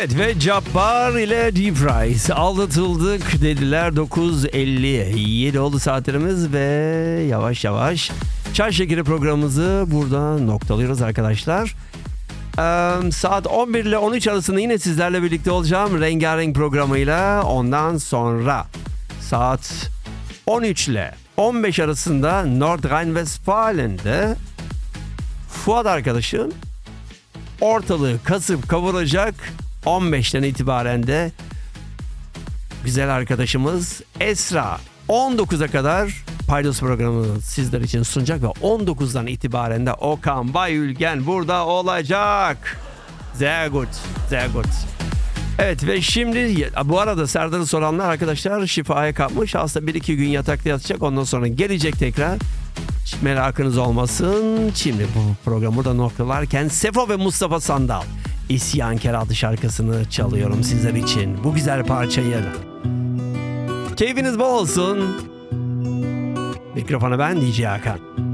Evet ve Cabbar ile Deep Rise aldatıldık dediler. 9:57 oldu saatlerimiz ve yavaş yavaş Çay Şekeri programımızı burada noktalıyoruz arkadaşlar. Saat 11 ile 13 arasında yine sizlerle birlikte olacağım rengarenk programıyla. Ondan sonra saat 13 ile 15 arasında Nordrhein-Westfalen'de Fuat arkadaşım ortalığı kasıp kavuracak. 15'ten itibaren de güzel arkadaşımız Esra 19'a kadar Paydos programını sizler için sunacak ve 19'dan itibaren de Okan Bayülgen burada olacak. Sehr gut, sehr gut. Evet ve şimdi bu arada Serdar'ı soranlar arkadaşlar şifaya kapmış. Aslında 1-2 gün yatakta yatacak, ondan sonra gelecek tekrar. Hiç merakınız olmasın. Şimdi bu programı burada noktalarken Sefo ve Mustafa Sandal İsyankar adlı şarkısını çalıyorum sizler için. Bu güzel parçayı. Keyfiniz bol olsun. Mikrofona ben DJ Hakan.